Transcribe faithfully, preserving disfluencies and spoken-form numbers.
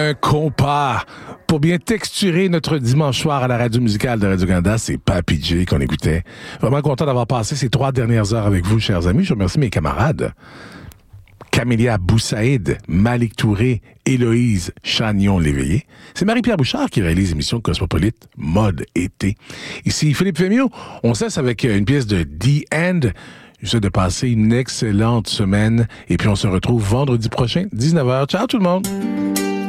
un compas pour bien texturer notre dimanche soir à la radio musicale de Radio-Canada. C'est Papi J qu'on écoutait. Vraiment content d'avoir passé ces trois dernières heures avec vous, chers amis. Je remercie mes camarades. Camélia Boussaïd, Malik Touré, Héloïse Chagnon-Léveillé. C'est Marie-Pierre Bouchard qui réalise l'émission Cosmopolite Mode Été. Ici Philippe Fémiot. On cesse avec une pièce de The End. Je souhaite de passer une excellente semaine et puis on se retrouve vendredi prochain, dix-neuf heures. Ciao tout le monde!